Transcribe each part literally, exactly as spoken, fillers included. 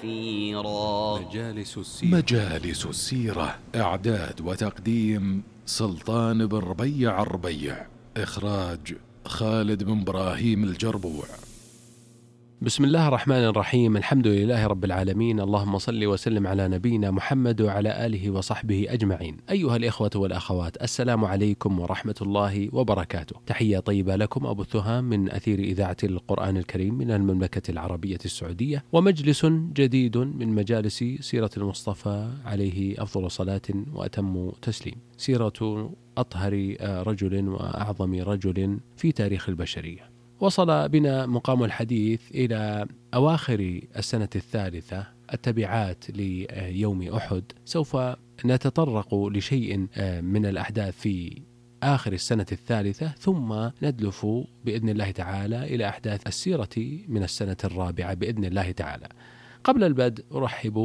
كثيرا. مجالس السيرة, مجالس السيرة إعداد وتقديم سلطان بن ربيع الربيع، إخراج خالد بن إبراهيم الجربوع. بسم الله الرحمن الرحيم. الحمد لله رب العالمين، اللهم صل وسلم على نبينا محمد وعلى آله وصحبه أجمعين. أيها الإخوة والأخوات، السلام عليكم ورحمة الله وبركاته. تحية طيبة لكم أبو الثهام من أثير إذاعة القرآن الكريم من المملكة العربية السعودية، ومجلس جديد من مجالس سيرة المصطفى عليه أفضل صلاة وأتم تسليم، سيرة أطهر رجل وأعظم رجل في تاريخ البشرية. وصل بنا مقام الحديث إلى أواخر السنة الثالثة، التبعات ليوم أحد. سوف نتطرق لشيء من الأحداث في آخر السنة الثالثة، ثم ندلف بإذن الله تعالى إلى أحداث السيرة من السنة الرابعة بإذن الله تعالى. قبل البدء أرحب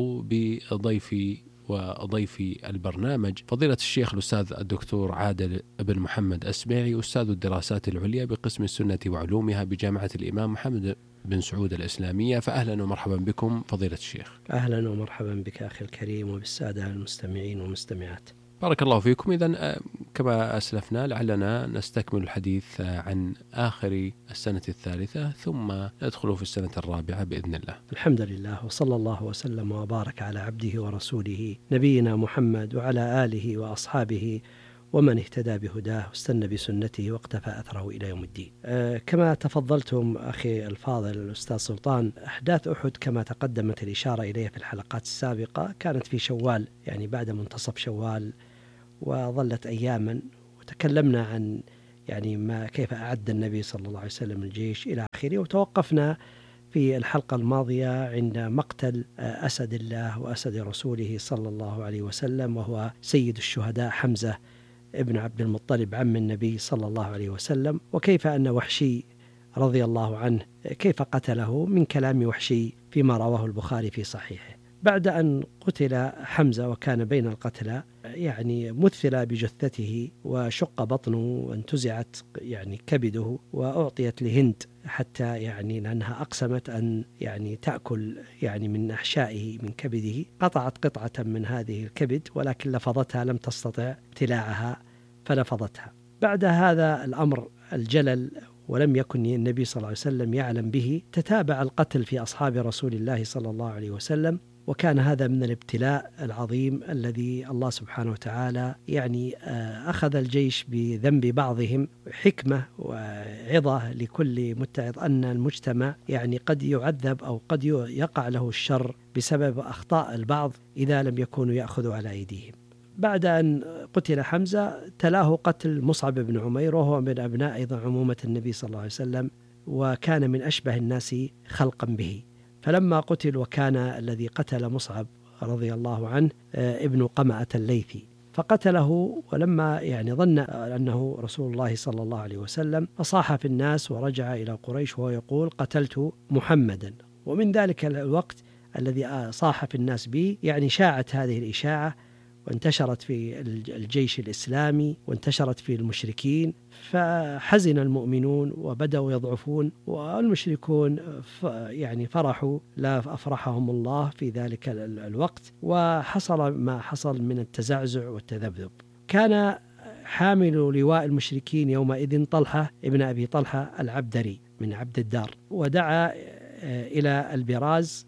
بضيفي وضيف البرنامج فضيلة الشيخ الأستاذ الدكتور عادل بن محمد أسماعي، أستاذ الدراسات العليا بقسم السنة وعلومها بجامعة الإمام محمد بن سعود الإسلامية. فأهلا ومرحبا بكم فضيلة الشيخ. أهلا ومرحبا بك أخي الكريم وبالسادة المستمعين والمستمعات. بارك الله فيكم. إذن كما أسلفنا لعلنا نستكمل الحديث عن آخر السنة الثالثة ثم ندخل في السنة الرابعة بإذن الله. الحمد لله، وصلى الله وسلم وبارك على عبده ورسوله نبينا محمد وعلى آله وأصحابه ومن اهتدى بهداه واستنى بسنته واقتفى أثره إلى يوم الدين. أه كما تفضلتم أخي الفاضل الأستاذ سلطان، أحداث أحد كما تقدمت الإشارة إليها في الحلقات السابقة كانت في شوال، يعني بعد منتصف شوال، وظلت أياما، وتكلمنا عن يعني ما كيف أعد النبي صلى الله عليه وسلم الجيش إلى آخره. وتوقفنا في الحلقة الماضية عند مقتل أسد الله وأسد رسوله صلى الله عليه وسلم، وهو سيد الشهداء حمزة ابن عبد المطلب عم النبي صلى الله عليه وسلم، وكيف أن وحشي رضي الله عنه كيف قتله من كلام وحشي فيما رواه البخاري في صحيحه. بعد أن قتل حمزة وكان بين القتلى، يعني مثل بجثته وشق بطنه وانتزعت يعني كبده وأعطيت لهند، حتى يعني لأنها أقسمت أن يعني تأكل يعني من أحشائه من كبده. قطعت قطعة من هذه الكبد، ولكن لفظتها لم تستطع ابتلاعها فلفظتها. بعد هذا الأمر الجلل ولم يكن النبي صلى الله عليه وسلم يعلم به، تتابع القتل في أصحاب رسول الله صلى الله عليه وسلم، وكان هذا من الابتلاء العظيم الذي الله سبحانه وتعالى يعني أخذ الجيش بذنب بعضهم، حكمة وعظة لكل متعظ أن المجتمع يعني قد يعذب أو قد يقع له الشر بسبب أخطاء البعض إذا لم يكونوا يأخذوا على أيديهم. بعد أن قتل حمزة تلاه قتل مصعب بن عمير، وهو من أبناء أيضا عمومة النبي صلى الله عليه وسلم، وكان من أشبه الناس خلقا به. فلما قتل، وكان الذي قتل مصعب رضي الله عنه ابن قمعة الليثي، فقتله، ولما يعني ظن أنه رسول الله صلى الله عليه وسلم فصاح في الناس ورجع إلى قريش وهو يقول قتلت محمدا. ومن ذلك الوقت الذي صاح في الناس به يعني شاعت هذه الإشاعة وانتشرت في الجيش الإسلامي وانتشرت في المشركين، فحزن المؤمنون وبدأوا يضعفون، والمشركون يعني فرحوا لا أفرحهم الله في ذلك الوقت، وحصل ما حصل من التزعزع والتذبذب. كان حامل لواء المشركين يومئذ طلحة ابن أبي طلحة العبدري من عبد الدار، ودعا إلى البراز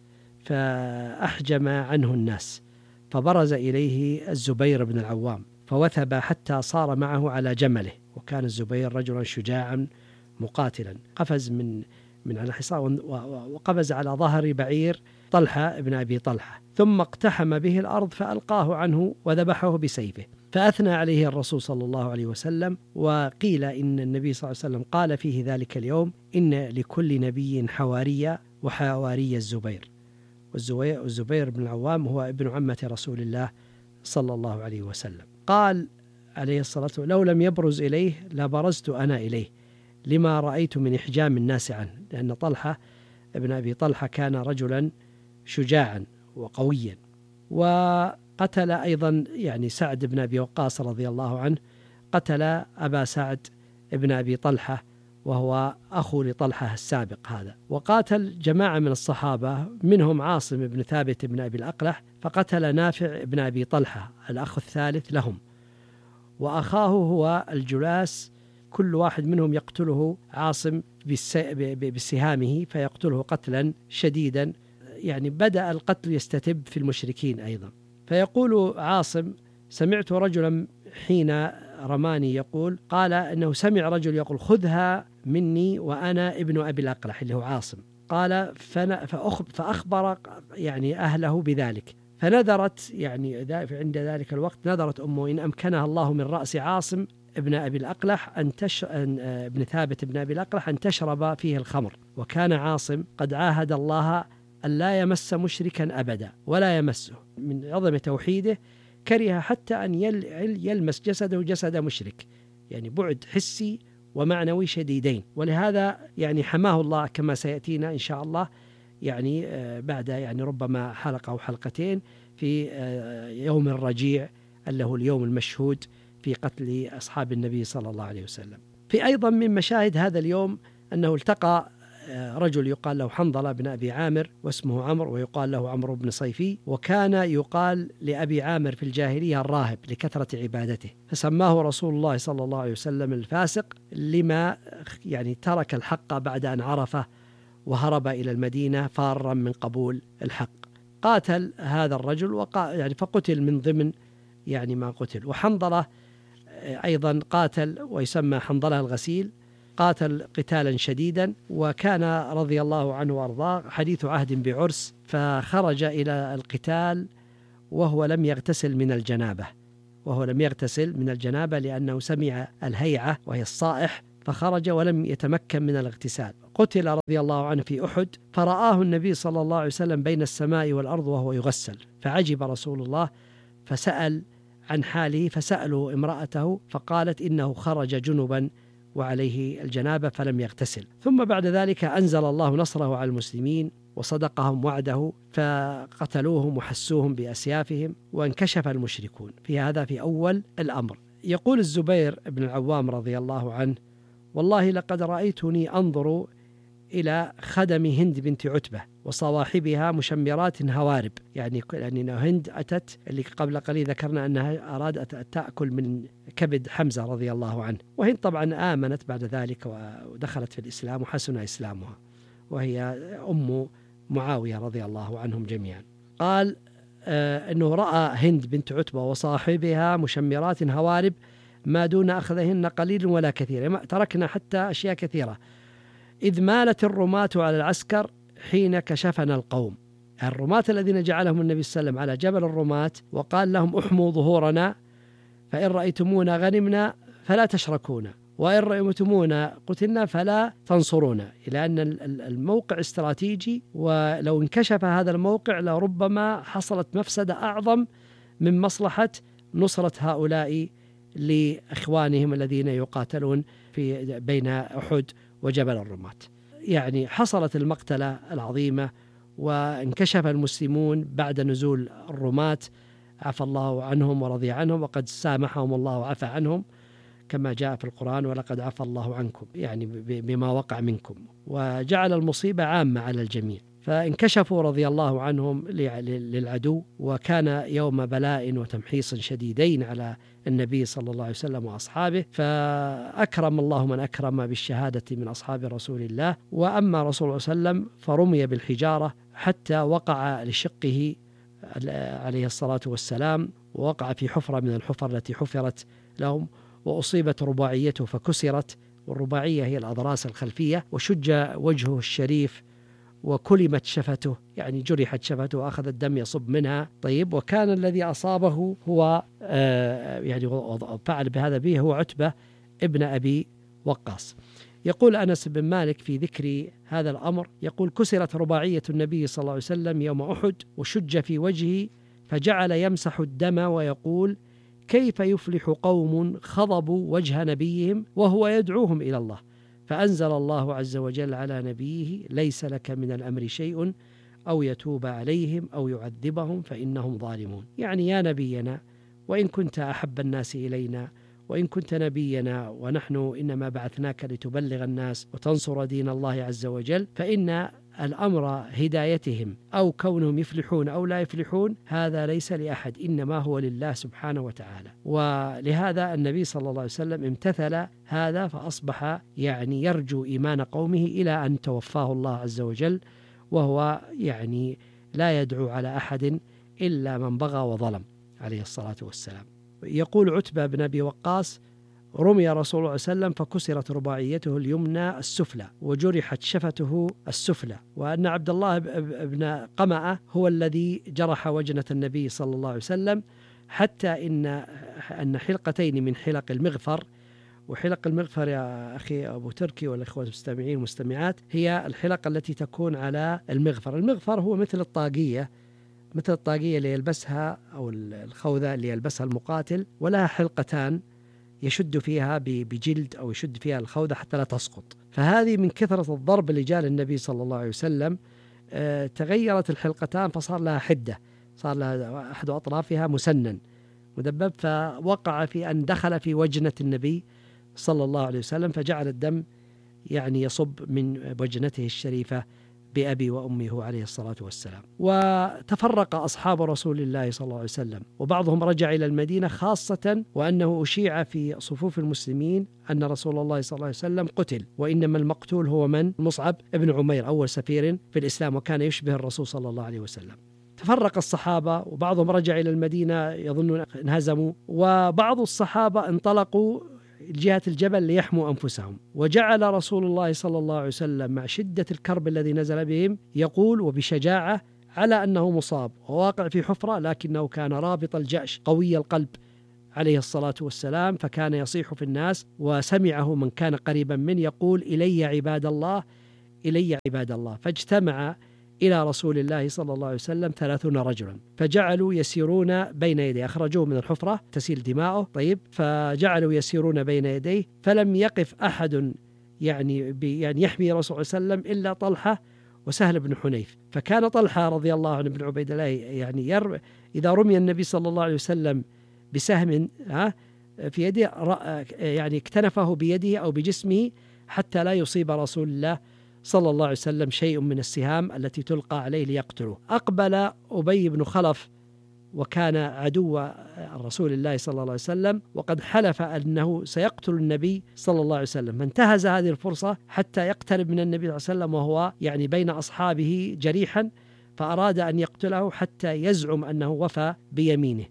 فأحجم عنه الناس، فبرز إليه الزبير بن العوام فوثب حتى صار معه على جمله، وكان الزبير رجلا شجاعا مقاتلا، قفز من من على الحصان وقفز على ظهر بعير طلحة ابن أبي طلحة، ثم اقتحم به الأرض فألقاه عنه وذبحه بسيفه. فأثنى عليه الرسول صلى الله عليه وسلم، وقيل إن النبي صلى الله عليه وسلم قال فيه ذلك اليوم إن لكل نبي حوارية وحواري الزبير. والزبير بن العوام هو ابن عمة رسول الله صلى الله عليه وسلم. قال عليه الصلاة والسلام لو لم يبرز إليه لبرزت أنا إليه لما رأيت من إحجام الناس عنه، لأن طلحة ابن أبي طلحة كان رجلا شجاعا وقويا. وقتل أيضا يعني سعد بن أبي وقاص رضي الله عنه، قتل أبا سعد ابن أبي طلحة وهو أخو لطلحة السابق هذا. وقاتل جماعة من الصحابة منهم عاصم بن ثابت بن أبي الأقلح، فقتل نافع بن أبي طلحة الأخ الثالث لهم، وأخاه هو الجلاس، كل واحد منهم يقتله عاصم بسهامه فيقتله قتلا شديدا. يعني بدأ القتل يستتب في المشركين أيضا. فيقول عاصم: سمعت رجلا حين رماني يقول، قال إنه سمع رجل يقول: خذها مني وأنا ابن أبي الأقلح اللي هو عاصم. قال فأخبر يعني أهله بذلك، فنذرت يعني عند ذلك الوقت نذرت أمه إن أمكنها الله من رأس عاصم ابن أبي الأقلح أن تش... ابن ثابت ابن أبي الأقلح أن تشرب فيه الخمر. وكان عاصم قد عاهد الله أن لا يمس مشركا أبدا ولا يمسه، من عظم توحيده كره حتى أن يل... يلمس جسده جسد مشرك، يعني بعد حسي ومعنوي شديدين. ولهذا يعني حماه الله كما سيأتينا إن شاء الله، يعني بعد يعني ربما حلقة أو حلقتين في يوم الرجيع اللي هو اليوم المشهود في قتل أصحاب النبي صلى الله عليه وسلم. في أيضا من مشاهد هذا اليوم أنه التقى رجل يقال له حنظلة بن أبي عامر واسمه عمرو، ويقال له عمرو بن صيفي، وكان يقال لأبي عامر في الجاهلية الراهب لكثرة عبادته، فسماه رسول الله صلى الله عليه وسلم الفاسق لما يعني ترك الحق بعد أن عرفه وهرب إلى المدينة فارا من قبول الحق. قاتل هذا الرجل وقا يعني فقتل من ضمن يعني ما قتل. وحنظلة أيضا قاتل ويسمى حنظلة الغسيل، قاتل قتالا شديدا، وكان رضي الله عنه وارضاه حديث عهد بعرس، فخرج إلى القتال وهو لم يغتسل من الجنابة وهو لم يغتسل من الجنابة لأنه سمع الهيعة وهي الصائح، فخرج ولم يتمكن من الاغتسال. قتل رضي الله عنه في أحد، فرآه النبي صلى الله عليه وسلم بين السماء والأرض وهو يغسل، فعجب رسول الله فسأل عن حاله، فسألوا امرأته فقالت إنه خرج جنبا وعليه الجنابة فلم يغتسل. ثم بعد ذلك أنزل الله نصره على المسلمين وصدقهم وعده، فقتلوهم وحسوهم بأسيافهم وانكشف المشركون. في هذا في أول الأمر. يقول الزبير بن العوام رضي الله عنه: والله لقد رأيتني أنظر إلى خدم هند بنت عتبة وصواحبها مشمرات هوارب، يعني يعني هند أتت اللي قبل قليل ذكرنا أنها أرادت أن تأكل من كبد حمزة رضي الله عنه، وهند طبعا آمنت بعد ذلك ودخلت في الإسلام وحسن إسلامها، وهي أم معاوية رضي الله عنهم جميعا. قال آه أنه رأى هند بنت عتبة وصاحبها مشمرات هوارب ما دون أخذهن قليل ولا كثير، تركنا حتى أشياء كثيرة، إذ مالت الرماة على العسكر حين كشفنا القوم. الرماة الذين جعلهم النبي صلى الله عليه وسلم على جبل الرماة وقال لهم احموا ظهورنا، فإن رأيتمونا غنمنا فلا تشركونا، وإن رأيتمونا قتلنا فلا تنصرونا، إلى أن الموقع استراتيجي، ولو انكشف هذا الموقع لربما حصلت مفسدة أعظم من مصلحة نصرة هؤلاء لإخوانهم الذين يقاتلون في بين أحد وجبل الرماة. يعني حصلت المقتلة العظيمة وانكشف المسلمون بعد نزول الرماة، عفى الله عنهم ورضي عنهم، وقد سامحهم الله وعفى عنهم كما جاء في القرآن: ولقد عفى الله عنكم، يعني بما وقع منكم، وجعل المصيبة عامة على الجميع. فانكشفوا رضي الله عنهم للعدو، وكان يوم بلاء وتمحيص شديدين على النبي صلى الله عليه وسلم وأصحابه، فأكرم الله من أكرم بالشهادة من أصحاب رسول الله. وأما رسول الله صلى الله عليه وسلم فرمي بالحجارة حتى وقع لشقه عليه الصلاة والسلام، ووقع في حفرة من الحفر التي حفرت لهم، وأصيبت رباعيته فكسرت، والرباعية هي الأضراس الخلفية، وشج وجهه الشريف وكلمت شفته، يعني جرحت شفته وأخذ الدم يصب منها. طيب، وكان الذي أصابه هو آه يعني فعل بهذا به هو عتبة ابن أبي وقاص. يقول أنس بن مالك في ذكر هذا الأمر، يقول: كسرت رباعية النبي صلى الله عليه وسلم يوم أحد وشج في وجهه، فجعل يمسح الدم ويقول: كيف يفلح قوم خضبوا وجه نبيهم وهو يدعوهم إلى الله؟ فأنزل الله عز وجل على نبيه: ليس لك من الأمر شيء أو يتوب عليهم أو يعذبهم فإنهم ظالمون. يعني يا نبينا، وإن كنت أحب الناس إلينا وإن كنت نبينا ونحن إنما بعثناك لتبلغ الناس وتنصر دين الله عز وجل، فإن الأمر هدايتهم أو كونهم يفلحون أو لا يفلحون هذا ليس لأحد، إنما هو لله سبحانه وتعالى. ولهذا النبي صلى الله عليه وسلم امتثل هذا، فأصبح يعني يرجو إيمان قومه إلى أن توفاه الله عز وجل، وهو يعني لا يدعو على أحد إلا من بغى وظلم عليه الصلاة والسلام. يقول عتبة بن أبي وقاص: رمي رسول الله صلى الله عليه وسلم فكسرت رباعيته اليمنى السفلى وجرحت شفته السفلى، وأن عبد الله بن قمأة هو الذي جرح وجنة النبي صلى الله عليه وسلم، حتى إن أن حلقتين من حلق المغفر، وحلق المغفر يا أخي أبو تركي والإخوة المستمعين والمستمعات هي الحلق التي تكون على المغفر. المغفر هو مثل الطاقية، مثل الطاقية اللي يلبسها أو الخوذة اللي يلبسها المقاتل، ولها حلقتان يشد فيها بجلد أو يشد فيها الخوذة حتى لا تسقط. فهذه من كثرة الضرب اللي جاء للنبي صلى الله عليه وسلم آه تغيرت الحلقتان، فصار لها حدة، صار لها أحد أطرافها مسنن مدبب، فوقع في أن دخل في وجنة النبي صلى الله عليه وسلم، فجعل الدم يعني يصب من وجنته الشريفة بأبي وأمه عليه الصلاة والسلام. وتفرق أصحاب رسول الله صلى الله عليه وسلم، وبعضهم رجع إلى المدينة، خاصة وأنه أشيع في صفوف المسلمين أن رسول الله صلى الله عليه وسلم قتل، وإنما المقتول هو من؟ مصعب ابن عمير أول سفير في الإسلام، وكان يشبه الرسول صلى الله عليه وسلم. تفرق الصحابة وبعضهم رجع إلى المدينة يظنون انهزموا، وبعض الصحابة انطلقوا جهة الجبل ليحموا أنفسهم. وجعل رسول الله صلى الله عليه وسلم مع شدة الكرب الذي نزل بهم يقول وبشجاعة على أنه مصاب وواقع في حفرة، لكنه كان رابط الجأش قوي القلب عليه الصلاة والسلام، فكان يصيح في الناس، وسمعه من كان قريبا منه يقول: إلي عباد الله، إلي عباد الله. فاجتمع إلى رسول الله صلى الله عليه وسلم ثلاثون رجلا، فجعلوا يسيرون بين يديه، أخرجوه من الحفرة تسيل دماؤه، طيب، فجعلوا يسيرون بين يديه، فلم يقف أحد يعني يعني يحمي رسول صلى الله عليه وسلم إلا طلحة وسهل بن حنيف. فكان طلحة رضي الله عنه بن عبيد الله يعني ير إذا رمي النبي صلى الله عليه وسلم بسهم ها في يده يعني اكتنفه بيده أو بجسمه حتى لا يصيب رسول الله صلى الله عليه وسلم شيء من السهام التي تلقى عليه ليقتله. أقبل أبي بن خلف وكان عدو رسول الله صلى الله عليه وسلم، وقد حلف أنه سيقتل النبي صلى الله عليه وسلم، فانتهز هذه الفرصة حتى يقترب من النبي صلى الله عليه وسلم وهو يعني بين أصحابه جريحا، فأراد أن يقتله حتى يزعم أنه وفى بيمينه.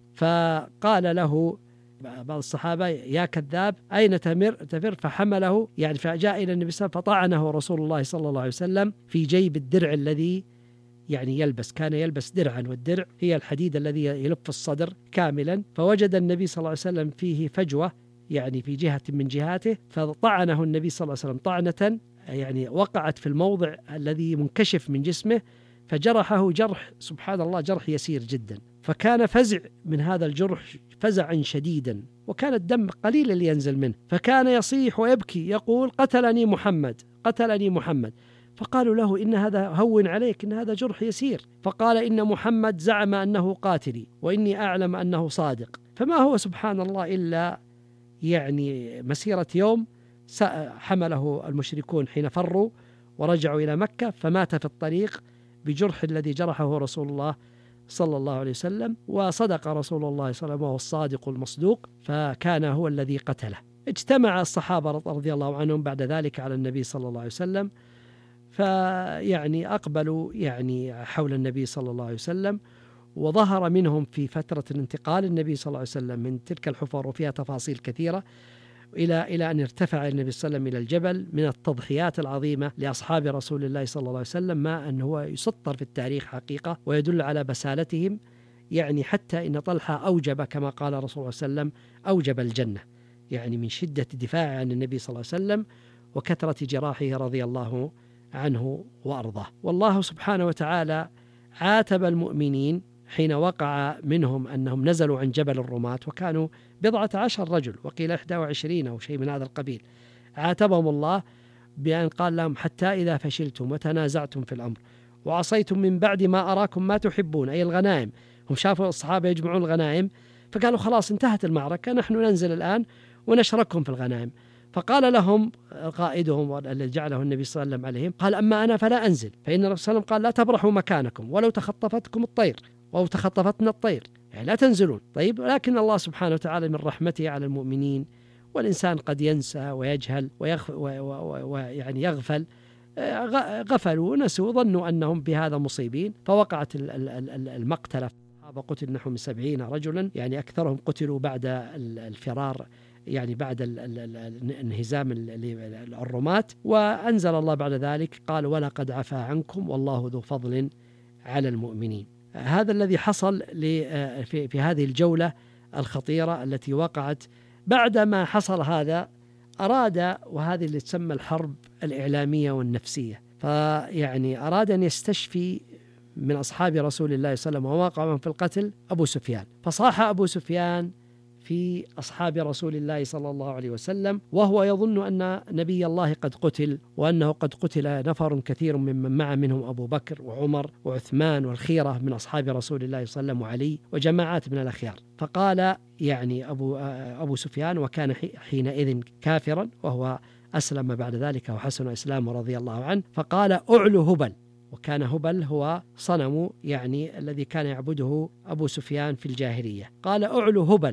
فقال له بعض الصحابة: يا كذاب، أين تمر تفر؟ فحمله يعني، فجاء إلى النبي صلى الله عليه وسلم فطعنه رسول الله صلى الله عليه وسلم في جيب الدرع الذي يعني يلبس، كان يلبس درعا، والدرع هي الحديد الذي يلف الصدر كاملا، فوجد النبي صلى الله عليه وسلم فيه فجوة يعني في جهة من جهاته، فطعنه النبي صلى الله عليه وسلم طعنة يعني وقعت في الموضع الذي منكشف من جسمه، فجرحه جرح سبحان الله جرح يسير جدا، فكان فزع من هذا الجرح فزعا شديدا، وكان الدم قليل اللي ينزل منه، فكان يصيح ويبكي يقول: قتلني محمد، قتلني محمد. فقالوا له: إن هذا هون عليك، إن هذا جرح يسير. فقال: إن محمد زعم أنه قاتلي وإني أعلم أنه صادق. فما هو سبحان الله إلا يعني مسيرة يوم حمله المشركون حين فروا ورجعوا إلى مكة، فمات في الطريق بجرح الذي جرحه رسول الله صلى الله عليه وسلم، وصدق رسول الله صلى الله عليه وسلم وهو الصادق المصدوق، فكان هو الذي قتله. اجتمع الصحابة رضي الله عنهم بعد ذلك على النبي صلى الله عليه وسلم، فيعني أقبلوا يعني حول النبي صلى الله عليه وسلم، وظهر منهم في فترة الانتقال النبي صلى الله عليه وسلم من تلك الحفر وفيها تفاصيل كثيرة إلى إلى أن ارتفع النبي صلى الله عليه وسلم إلى الجبل من التضحيات العظيمة لأصحاب رسول الله صلى الله عليه وسلم، ما أن هو يسطر في التاريخ حقيقة ويدل على بسالتهم، يعني حتى إن طلحة أوجب كما قال رسول الله صلى الله عليه وسلم أوجب الجنة، يعني من شدة دفاعه عن النبي صلى الله عليه وسلم وكثرة جراحه رضي الله عنه وأرضاه. والله سبحانه وتعالى عاتب المؤمنين حين وقع منهم أنهم نزلوا عن جبل الرماة، وكانوا بضعة عشر رجل وقيل إحدى وعشرين أو شيء من هذا القبيل. عاتبهم الله بأن قال لهم: حتى إذا فشلتم وتنازعتم في الأمر وعصيتم من بعد ما أراكم ما تحبون، أي الغنائم. هم شافوا الصحابة يجمعون الغنائم فقالوا: خلاص انتهت المعركة، نحن ننزل الآن ونشركهم في الغنائم. فقال لهم قائدهم الذي جعله النبي صلى الله عليه وسلم عليهم، قال أما أنا فلا أنزل، فإن الرسول صلى الله عليه وسلم قال لا تبرحوا مكانكم ولو تخطفتكم الطير أو تخطفتنا الطير، يعني لا تنزلون. طيب، ولكن الله سبحانه وتعالى من رحمته على المؤمنين، والإنسان قد ينسى ويجهل ويعني يغفل، غفلوا ونسوا، ظنوا أنهم بهذا مصيبين، فوقعت المقتلة. قتل نحو من سبعين رجلا، يعني أكثرهم قتلوا بعد الفرار، يعني بعد انهزام الرماة. وأنزل الله بعد ذلك قال ولقد عفا عنكم والله ذو فضل على المؤمنين. هذا الذي حصل في هذه الجولة الخطيرة التي وقعت. بعدما حصل هذا أراد، وهذه اللي تسمى الحرب الإعلامية والنفسية، فيعني أراد أن يستشفي من أصحاب رسول الله صلى الله عليه وسلم وواقعهم في القتل أبو سفيان. فصاح أبو سفيان في أصحاب رسول الله صلى الله عليه وسلم وهو يظن أن نبي الله قد قتل، وأنه قد قتل نفر كثير ممن مع منهم أبو بكر وعمر وعثمان والخيرة من أصحاب رسول الله صلى الله عليه وسلم وعلي وجماعات من الأخيار. فقال يعني أبو, أبو سفيان، وكان حينئذ كافرا، وهو أسلم بعد ذلك وحسن إسلامه رضي الله عنه، فقال أعلو هبل. وكان هبل هو صنم يعني الذي كان يعبده أبو سفيان في الجاهلية. قال أعلو هبل.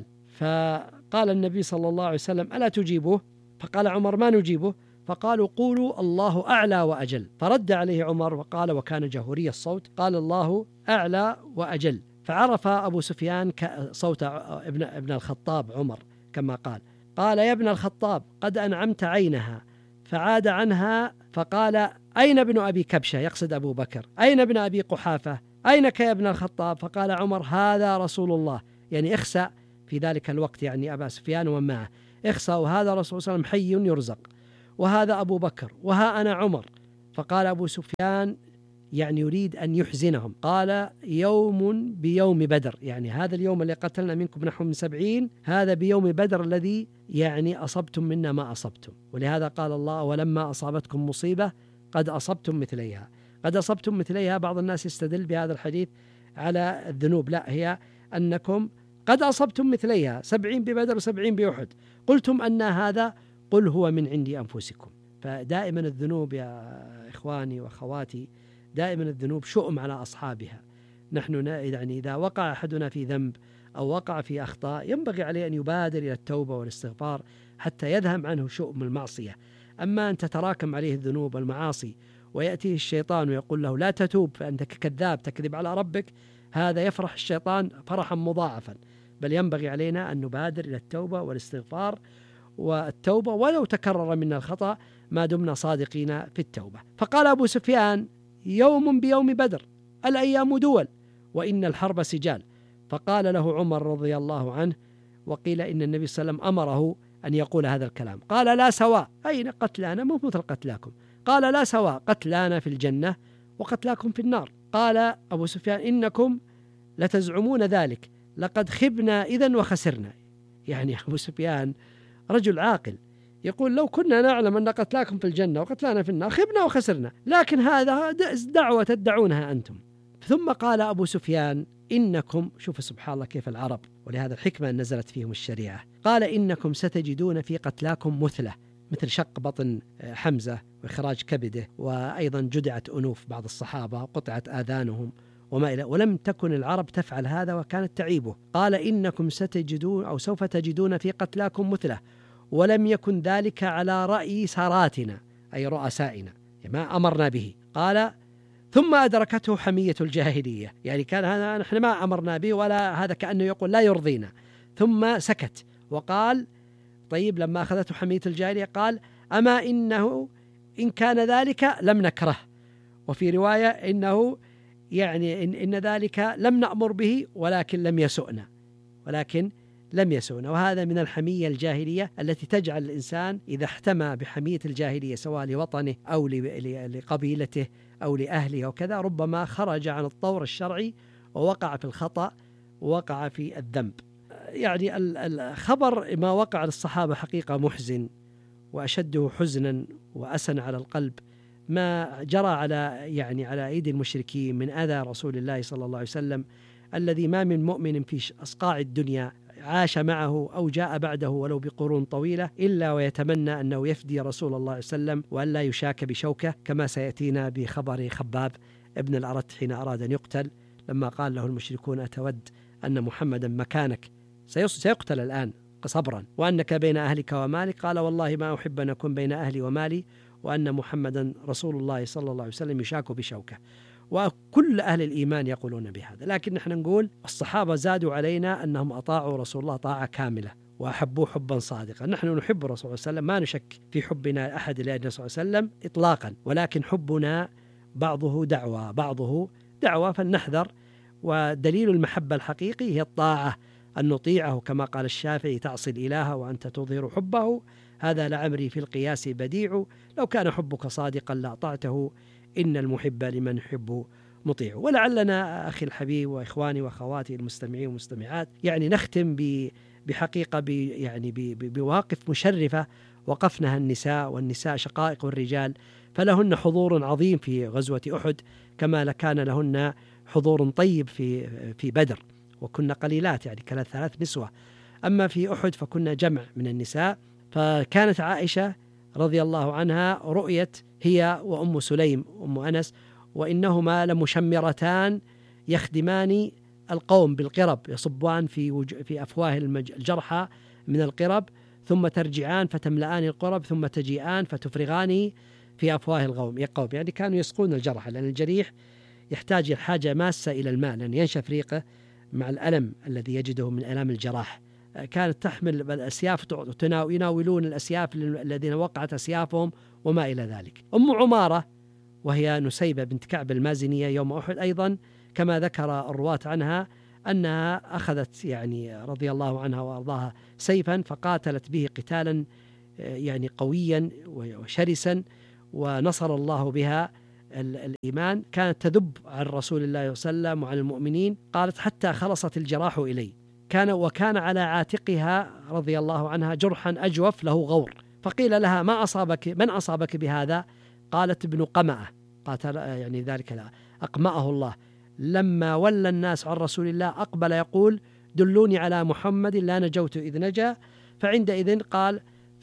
فقال النبي صلى الله عليه وسلم ألا تجيبه؟ فقال عمر ما نجيبه؟ فقالوا قولوا الله أعلى وأجل. فرد عليه عمر وقال، وكان جهوري الصوت، قال الله أعلى وأجل. فعرف أبو سفيان صوت ابن, ابن الخطاب عمر كما قال. قال يا ابن الخطاب قد أنعمت عينها. فعاد عنها فقال أين ابن أبي كبشة؟ يقصد أبو بكر. أين ابن أبي قحافة؟ أينك يا ابن الخطاب؟ فقال عمر هذا رسول الله، يعني اخسأ في ذلك الوقت، يعني أبا سفيان ومن معه، اخسأ، وهذا رسول صلى الله عليه وسلم حي يرزق، وهذا أبو بكر، وها أنا عمر. فقال أبو سفيان يعني يريد أن يحزنهم، قال يوم بيوم بدر، يعني هذا اليوم اللي قتلنا منكم نحو من سبعين، هذا بيوم بدر الذي يعني أصبتم منا ما أصبتم. ولهذا قال الله ولما أصابتكم مصيبة قد أصبتم مثليها. قد أصبتم مثليها، بعض الناس يستدل بهذا الحديث على الذنوب، لا، هي أنكم قد أصبتم مثليها، سبعين ببدر وسبعين بأحد، قلتم أن هذا، قل هو من عند أنفسكم. فدائما الذنوب يا إخواني وأخواتي، دائما الذنوب شؤم على أصحابها. نحن يعني إذا وقع أحدنا في ذنب أو وقع في أخطاء ينبغي عليه أن يبادر إلى التوبة والاستغفار حتى يذهب عنه شؤم المعصية. أما أن تتراكم عليه الذنوب والمعاصي ويأتيه الشيطان ويقول له لا تتوب فأنت كذاب تكذب على ربك، هذا يفرح الشيطان فرحا مضاعفا. بل ينبغي علينا أن نبادر إلى التوبة والاستغفار، والتوبة ولو تكرر منا الخطأ ما دمنا صادقين في التوبة. فقال أبو سفيان يوم بيوم بدر، الأيام دول، وإن الحرب سجال. فقال له عمر رضي الله عنه، وقيل إن النبي صلى الله عليه وسلم أمره أن يقول هذا الكلام، قال لا سواء، أين قتلانا؟ مو مثل قتلاكم. قال لا سواء، قتلانا في الجنة وقتلاكم في النار. قال أبو سفيان إنكم لتزعمون ذلك، لقد خبنا إذن وخسرنا. يعني أبو سفيان رجل عاقل يقول لو كنا نعلم أن قتلاكم في الجنة وقتلانا في النار خبنا وخسرنا، لكن هذا دعوة تدعونها أنتم. ثم قال أبو سفيان إنكم، شوف سبحان الله كيف العرب، ولهذا الحكمة أن نزلت فيهم الشريعة، قال إنكم ستجدون في قتلاكم مثلة، مثل شق بطن حمزة وإخراج كبده، وأيضا جدعت أنوف بعض الصحابة وقطعت آذانهم وما إلى، ولم تكن العرب تفعل هذا وكانت تعيبه. قال إنكم ستجدون أو سوف تجدون في قتلاكم مثلة، ولم يكن ذلك على رأي ساراتنا أي رؤسائنا، ما أمرنا به. قال ثم أدركته حمية الجاهلية، يعني كان هذا نحن ما أمرنا به، ولا هذا كأنه يقول لا يرضينا. ثم سكت وقال طيب لما أخذته حمية الجاهلية قال أما إنه إن كان ذلك لم نكره، وفي رواية إنه يعني إن, إن ذلك لم نأمر به ولكن لم يسؤنا، ولكن لم يسؤنا. وهذا من الحمية الجاهلية التي تجعل الإنسان إذا احتمى بحمية الجاهلية سواء لوطنه أو لقبيلته أو لأهله وكذا، ربما خرج عن الطور الشرعي ووقع في الخطأ ووقع في الذنب. يعني الخبر ما وقع للصحابة حقيقة محزن، وأشده حزنا وأسن على القلب ما جرى على يعني على أيدي المشركين من أذى رسول الله صلى الله عليه وسلم، الذي ما من مؤمن في أصقاع الدنيا عاش معه أو جاء بعده ولو بقرون طويلة إلا ويتمنى أنه يفدي رسول الله صلى الله عليه وسلم وأن لا يشاك بشوكة، كما سيأتينا بخبر خباب ابن الأرت حين أراد أن يقتل، لما قال له المشركون أتود أن محمدا مكانك سيقتل الآن صبرا وأنك بين أهلك ومالك، قال والله ما أحب أن أكون بين أهلي ومالي وأن محمدا رسول الله صلى الله عليه وسلم يشاك بشوكة. وكل أهل الإيمان يقولون بهذا، لكن نحن نقول الصحابة زادوا علينا أنهم أطاعوا رسول الله طاعة كاملة وأحبوه حبا صادقا. نحن نحب الرسول صلى الله عليه وسلم، ما نشك في حبنا أحد للنبي صلى الله عليه وسلم إطلاقا، ولكن حبنا بعضه دعوة بعضه دعوة فلنحذر. ودليل المحبة الحقيقي هي الطاعة، أن نطيعه كما قال الشافعي تعصي الإله وأنت تظهر حبه، هذا لعمري في القياس بديع، لو كان حبك صادقا لأطعته إن المحب لمن يحب مطيع. ولعلنا أخي الحبيب وإخواني وأخواتي المستمعين والمستمعات يعني نختم بحقيقة يعني بمواقف مشرفة وقفنها النساء، والنساء شقائق الرجال، فلهن حضور عظيم في غزوة أحد كما كان لهن حضور طيب في في بدر، وكنا قليلات يعني كانت ثلاث نسوة، أما في أحد فكنا جمع من النساء. فكانت عائشة رضي الله عنها رؤيت هي وأم سليم أم أنس وإنهما لمشمرتان يخدمان القوم بالقرب، يصبان في وج... في أفواه الجرحى من القرب، ثم ترجعان فتملآن القرب، ثم تجيئان فتفرغان في أفواه القوم يقوم، يعني كانوا يسقون الجرحى، لأن الجريح يحتاج الحاجة ماسة إلى الماء لأن ينشف ريقه مع الألم الذي يجده من ألام الجراح. كانت تحمل الأسياف، يناولون الأسياف الذين وقعت أسيافهم وما إلى ذلك. أم عمارة وهي نسيبة بنت كعب المازنية يوم أحد أيضا كما ذكر الرواة عنها أنها أخذت يعني رضي الله عنها وأرضاها سيفا فقاتلت به قتالا يعني قويا وشرسا، ونصر الله بها الإيمان. كانت تذب عن رسول الله صلى الله عليه وسلم وعن المؤمنين، قالت حتى خلصت الجراح إلي، كان وكان على عاتقها رضي الله عنها جرحا أجوف له غور، فقيل لها ما أصابك، من أصابك بهذا؟ قالت ابن قمأة، قاتل يعني ذلك لا أقمأه الله، لما ولى الناس عن رسول الله أقبل يقول دلوني على محمد لا نجوت إذ نجا، فعندئذ قال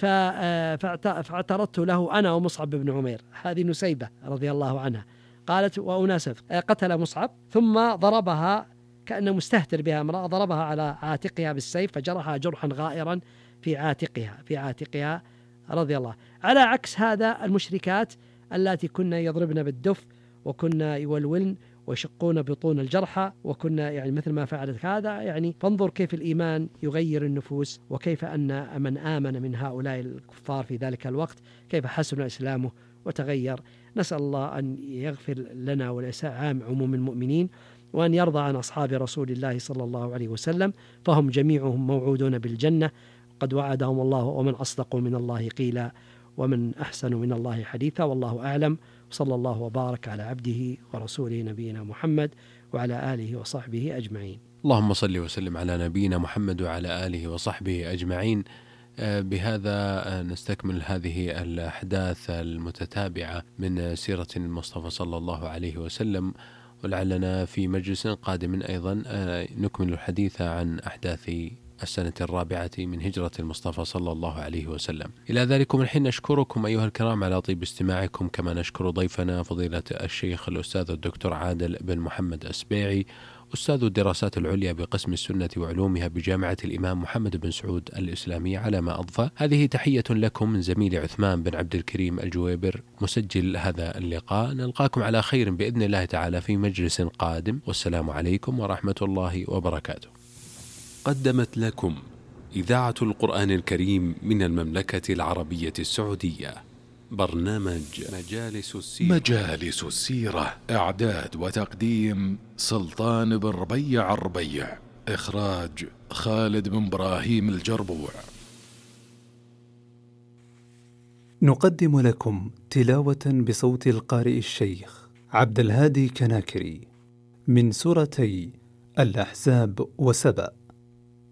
فاعترضت له أنا ومصعب بن عمير، هذه نسيبة رضي الله عنها، قالت وأناسف قتل مصعب ثم ضربها كأنه مستهتر بها امرأة، ضربها على عاتقها بالسيف فجرحها جرحا غائرا في عاتقها في عاتقها رضي الله. على عكس هذا المشركات التي كنا يضربن بالدف وكنا يولولن ويشقون بطون الجرحى وكنا يعني مثل ما فعلت هذا، يعني فانظر كيف الإيمان يغير النفوس، وكيف أن من آمن من هؤلاء الكفار في ذلك الوقت كيف حسن إسلامه وتغير. نسأل الله أن يغفر لنا ولعام عموم المؤمنين، وأن يرضى عن أصحاب رسول الله صلى الله عليه وسلم، فهم جميعهم موعودون بالجنة قد وعدهم الله، ومن أصدق من الله قيلا ومن أحسن من الله حديثا، والله أعلم. صلى الله وبارك على عبده ورسوله نبينا محمد وعلى آله وصحبه أجمعين. اللهم صل وسلم على نبينا محمد وعلى آله وصحبه أجمعين. بهذا نستكمل هذه الأحداث المتتابعة من سيرة المصطفى صلى الله عليه وسلم، ولعلنا في مجلس قادم أيضا نكمل الحديث عن أحداث السنة الرابعة من هجرة المصطفى صلى الله عليه وسلم. إلى ذلكم الحين نشكركم أيها الكرام على طيب استماعكم، كما نشكر ضيفنا فضيلة الشيخ الأستاذ الدكتور عادل بن محمد السبيعي، أستاذ الدراسات العليا بقسم السنة وعلومها بجامعة الإمام محمد بن سعود الإسلامية، على ما أضفى. هذه تحية لكم من زميلي عثمان بن عبد الكريم الجويبر مسجل هذا اللقاء، نلقاكم على خير بإذن الله تعالى في مجلس قادم، والسلام عليكم ورحمة الله وبركاته. قدمت لكم إذاعة القرآن الكريم من المملكة العربية السعودية برنامج مجالس السيرة. مجالس السيرة، إعداد وتقديم سلطان بن ربيع الربيع، إخراج خالد بن إبراهيم الجربوع. نقدم لكم تلاوة بصوت القارئ الشيخ عبد الهادي كناكري من سورتي الأحزاب وسبأ.